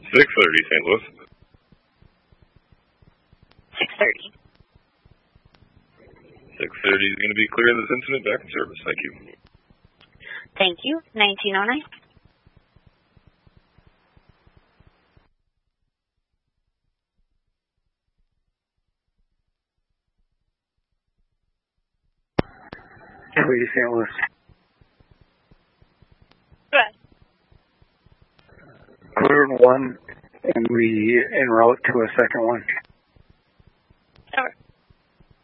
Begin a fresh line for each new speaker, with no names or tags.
6:30, St. Louis.
6:30.
6:30 is going to be clearing this incident back in service. Thank you.
Thank you. 1909.
Lady St. Louis.
Go ahead.
Cleared one, and we en route to a second one.